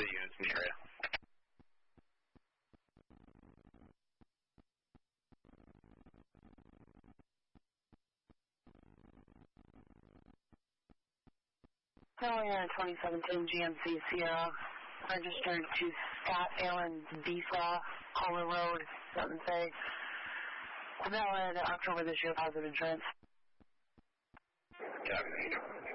the units in the area. Atlanta 2017 GMC Sierra, registered to Scott Allen Beesaw, Holler Road, something say. Valid October this year, positive insurance. Copy.